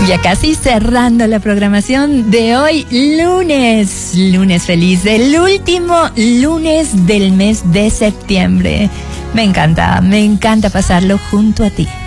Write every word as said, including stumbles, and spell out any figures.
Ya casi cerrando la programación de hoy, lunes, lunes feliz, el último lunes del mes de septiembre. Me encanta, me encanta pasarlo junto a ti.